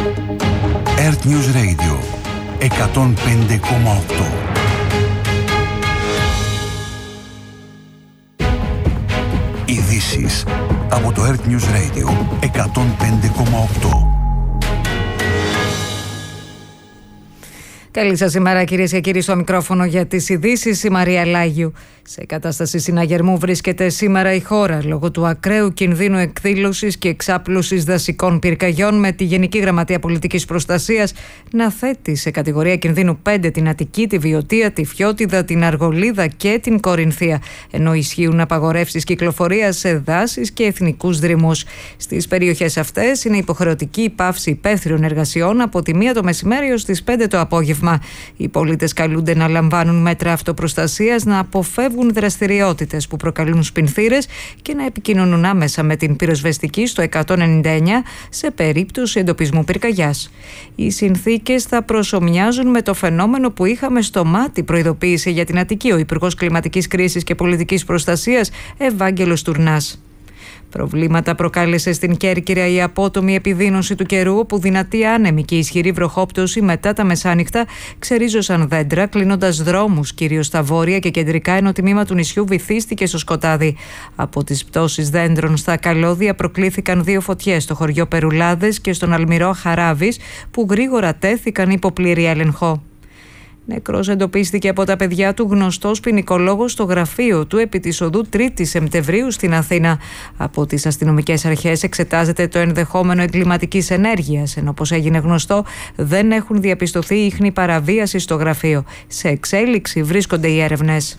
Earth News Radio 105,8. Ειδήσεις από το Earth News Radio 105,8. Καλή σας ημέρα, κυρίες και κύριοι, στο μικρόφωνο για τις ειδήσεις η Μαρία Λάγιου. Σε κατάσταση συναγερμού βρίσκεται σήμερα η χώρα λόγω του ακραίου κινδύνου εκδήλωσης και εξάπλωσης δασικών πυρκαγιών, με τη Γενική Γραμματεία Πολιτικής Προστασίας να θέτει σε κατηγορία κινδύνου 5 την Αττική, τη Βιωτία, τη Φιώτιδα, την Αργολίδα και την Κορινθία, ενώ ισχύουν απαγορεύσεις κυκλοφορίας σε δάσεις και εθνικούς δρυμούς. Στις περιοχές αυτές είναι υποχρεωτική η πάυση υπαίθριων εργασιών από τη 1 το μεσημέρι ως τις 5 το απόγευμα. Οι πολίτες καλούνται να λαμβάνουν μέτρα αυτοπροστασίας, να αποφεύγουν δραστηριότητες που προκαλούν σπινθήρες και να επικοινωνούν άμεσα με την πυροσβεστική στο 199 σε περίπτωση εντοπισμού πυρκαγιάς. Οι συνθήκες θα προσομοιάζουν με το φαινόμενο που είχαμε στο Μάτι, προειδοποίησε για την Αττική ο Υπουργός Κλιματικής Κρίσης και Πολιτικής Προστασίας Ευάγγελος Τουρνάς. Προβλήματα προκάλεσε στην Κέρκυρα η απότομη επιδείνωση του καιρού, όπου δυνατή άνεμη και ισχυρή βροχόπτωση μετά τα μεσάνυχτα ξερίζωσαν δέντρα, κλείνοντας δρόμους κυρίως στα βόρεια και κεντρικά, ενώ τμήμα του νησιού βυθίστηκε στο σκοτάδι. Από τις πτώσεις δέντρων στα καλώδια προκλήθηκαν 2 φωτιές στο χωριό Περουλάδες και στον αλμυρό Χαράβης, που γρήγορα τέθηκαν υπό πλήρη έλεγχο. Νεκρός εντοπίστηκε από τα παιδιά του γνωστός ποινικολόγος στο γραφείο του επί της οδού 3η Σεπτεμβρίου στην Αθήνα. Από τις αστυνομικές αρχές εξετάζεται το ενδεχόμενο εγκληματικής ενέργειας, ενώ όπως έγινε γνωστό δεν έχουν διαπιστωθεί ίχνη παραβίαση στο γραφείο. Σε εξέλιξη βρίσκονται οι έρευνες.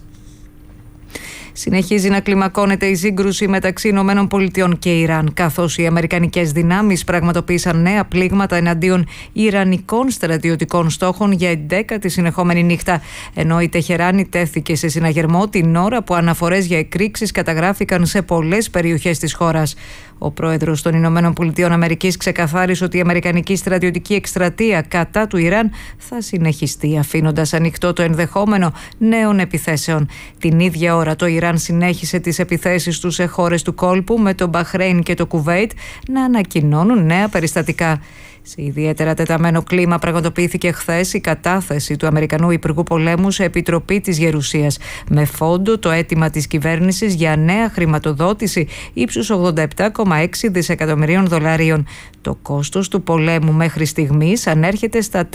Συνεχίζει να κλιμακώνεται η σύγκρουση μεταξύ ΗΠΑ και Ιράν, καθώς οι αμερικανικές δυνάμεις πραγματοποίησαν νέα πλήγματα εναντίον ιρανικών στρατιωτικών στόχων για 11η συνεχόμενη νύχτα, ενώ η Τεχεράνη τέθηκε σε συναγερμό την ώρα που αναφορές για εκρήξεις καταγράφηκαν σε πολλές περιοχές της χώρας. Ο πρόεδρος των ΗΠΑ ξεκαθάρισε ότι η αμερικανική στρατιωτική εκστρατεία κατά του Ιράν θα συνεχιστεί, αφήνοντας ανοιχτό το ενδεχόμενο νέων επιθέσεων. Την ίδια ώρα το Ιράν συνέχισε τις επιθέσεις του σε χώρες του κόλπου, με το Μπαχρέιν και το Κουβέιτ να ανακοινώνουν νέα περιστατικά. Σε ιδιαίτερα τεταμένο κλίμα πραγματοποιήθηκε χθες η κατάθεση του Αμερικανού Υπουργού Πολέμου σε Επιτροπή της Γερουσίας, με φόντο το αίτημα της κυβέρνησης για νέα χρηματοδότηση ύψους 87,6 δισεκατομμυρίων δολαρίων. Το κόστος του πολέμου μέχρι στιγμής ανέρχεται στα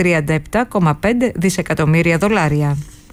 37,5 δισεκατομμύρια δολάρια.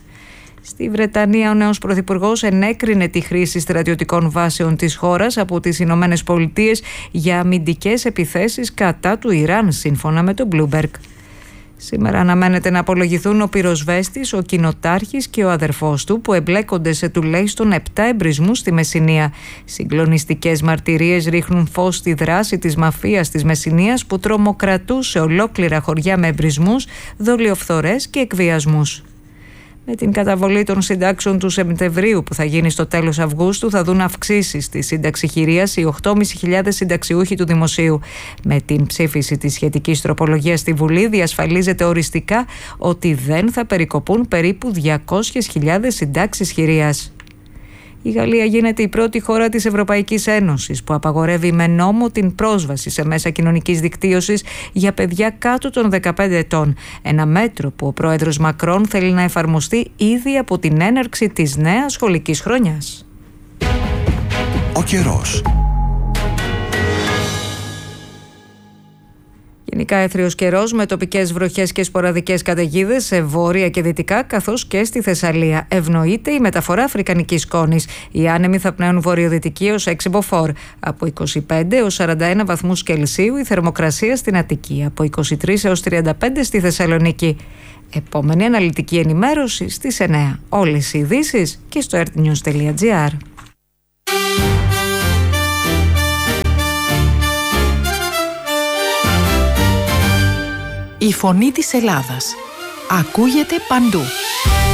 Στη Βρετανία, ο νέος πρωθυπουργός ενέκρινε τη χρήση στρατιωτικών βάσεων της χώρας από τις Ηνωμένες Πολιτείες για αμυντικές επιθέσεις κατά του Ιράν, σύμφωνα με τον Bloomberg. Σήμερα αναμένεται να απολογηθούν ο πυροσβέστης, ο κοινοτάρχης και ο αδερφός του, που εμπλέκονται σε τουλάχιστον 7 εμπρισμούς στη Μεσσηνία. Συγκλονιστικές μαρτυρίες ρίχνουν φως στη δράση της μαφίας της Μεσσηνίας, που τρομοκρατούσε ολόκληρα χωριά με εμπρισμούς, δολιοφθορές και εκβιασμούς. Με την καταβολή των συντάξεων του Σεπτεμβρίου, που θα γίνει στο τέλος Αυγούστου, θα δουν αυξήσεις στη σύνταξη χειρίας οι 8.500 συνταξιούχοι του Δημοσίου. Με την ψήφιση της σχετικής τροπολογίας στη Βουλή, διασφαλίζεται οριστικά ότι δεν θα περικοπούν περίπου 200.000 συντάξεις χειρίας. Η Γαλλία γίνεται η πρώτη χώρα της Ευρωπαϊκής Ένωσης που απαγορεύει με νόμο την πρόσβαση σε μέσα κοινωνικής δικτύωσης για παιδιά κάτω των 15 ετών. Ένα μέτρο που ο πρόεδρος Μακρόν θέλει να εφαρμοστεί ήδη από την έναρξη της νέας σχολικής χρονιάς. Ο καιρός. Γενικά έθριος καιρός με τοπικές βροχές και σποραδικές καταιγίδες σε βόρεια και δυτικά, καθώς και στη Θεσσαλία. Ευνοείται η μεταφορά αφρικανικής σκόνης. Οι άνεμοι θα πνέουν βορειοδυτική έως 6 μποφόρ. Από 25 έως 41 βαθμούς Κελσίου η θερμοκρασία στην Αττική. Από 23 έως 35 στη Θεσσαλονίκη. Επόμενη αναλυτική ενημέρωση στις 9. Όλες οι ειδήσεις και στο earthnews.gr. Η φωνή της Ελλάδας ακούγεται παντού.